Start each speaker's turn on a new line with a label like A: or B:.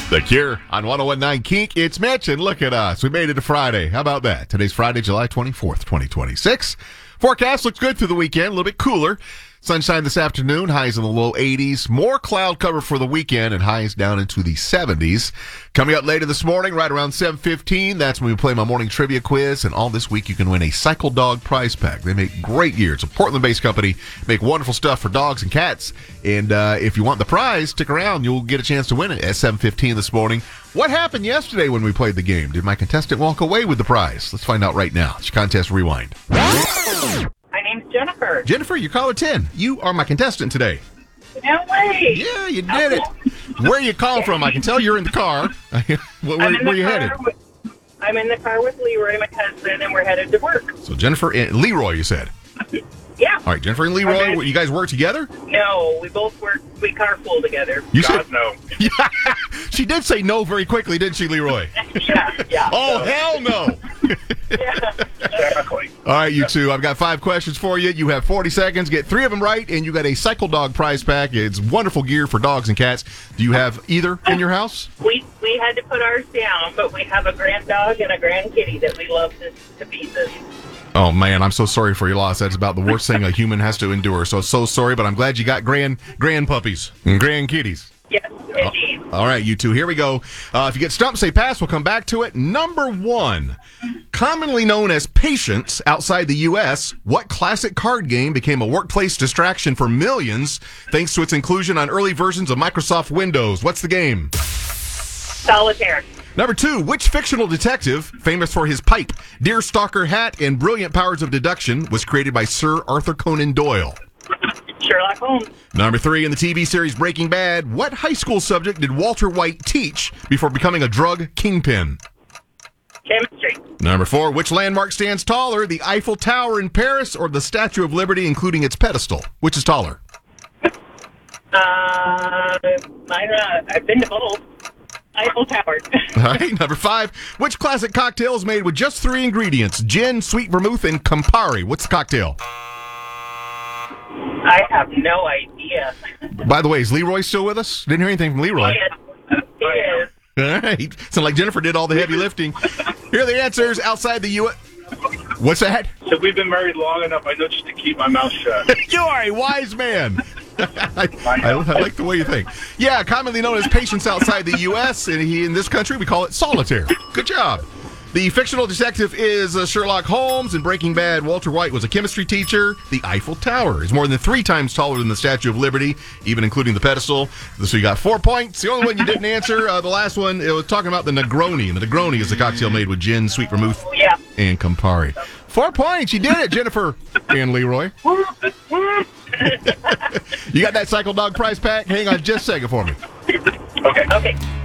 A: The Cure on 101.9 Kink. It's Mitch, and look at us. We made it to Friday. How about that? Today's Friday, July 24th, 2026. Forecast looks good through the weekend, a little bit cooler. Sunshine this afternoon, highs in the low 80s. More cloud cover for the weekend and highs down into the 70s. Coming up later this morning, right around 7:15, that's when we play my morning trivia quiz. And all this week, you can win a Cycle Dog prize pack. They make great gear. It's a Portland-based company. Make wonderful stuff for dogs and cats. And if you want the prize, stick around. You'll get a chance to win it at 7:15 this morning. What happened yesterday when we played the game? Did my contestant walk away with the prize? Let's find out right now. It's your contest rewind.
B: My name's Jennifer.
A: Jennifer, you're caller 10. You are my contestant today.
B: No way.
A: Yeah, you did it. Where are you calling from? I can tell you're in the car. Where are you headed?
B: I'm in the car with Leroy, my husband, and we're headed to work.
A: So Jennifer and Leroy, you said?
B: Yeah.
A: All right, Jennifer and Leroy,
B: Okay.
A: You guys work together?
B: No, we both work. We carpool together.
A: You said
C: no.
A: Yeah, she did say no very quickly, didn't she, Leroy?
B: Yeah.
A: Oh, hell no.
B: Yeah.
C: Exactly.
A: All right, you two, I've got 5 questions for you. You have 40 seconds. Get 3 of them right, and you got a Cycle Dog prize pack. It's wonderful gear for dogs and cats. Do you have either in your house?
B: We had to put ours down, but we have a grand dog and a grand kitty that we love to pieces.
A: Oh, man, I'm so sorry for your loss. That's about the worst thing a human has to endure. So sorry, but I'm glad you got grand puppies and grand kitties.
B: Yes, indeed.
A: All right, you two, here we go. If you get stumped, say pass. We'll come back to it. Number 1, commonly known as Patience outside the U.S., what classic card game became a workplace distraction for millions thanks to its inclusion on early versions of Microsoft Windows? What's the game?
B: Solitaire.
A: Number 2, which fictional detective, famous for his pipe, deerstalker hat, and brilliant powers of deduction, was created by Sir Arthur Conan Doyle?
B: Sherlock Holmes.
A: Number 3, in the TV series Breaking Bad, what high school subject did Walter White teach before becoming a drug kingpin?
B: Chemistry.
A: Number 4, which landmark stands taller, the Eiffel Tower in Paris or the Statue of Liberty, including its pedestal? Which is taller?
B: I've been to both. Eiffel Tower.
A: All right, number 5, which classic cocktail is made with just 3 ingredients, gin, sweet vermouth, and Campari? What's the cocktail?
B: I have no idea.
A: By the way, is Leroy still with us? Didn't hear anything from Leroy.
B: He is.
A: All right. Sound like Jennifer did all the heavy lifting. Here are the answers outside the U.S. What's that?
C: So we've been married long enough, I know just to keep my mouth shut.
A: You are a wise man. I like the way you think. Yeah, commonly known as Patience outside the U.S., and in this country we call it Solitaire. Good job. The fictional detective is Sherlock Holmes. In Breaking Bad, Walter White was a chemistry teacher. The Eiffel Tower is more than 3 times taller than the Statue of Liberty, even including the pedestal. So you got 4 points. The only one you didn't answer, the last one, it was talking about the Negroni. And the Negroni is a cocktail made with gin, sweet vermouth, and Campari. 4 points. You did it, Jennifer and Leroy. You got that Cycle Dog prize pack? Hang on just a second for me.
C: Okay.
B: Okay.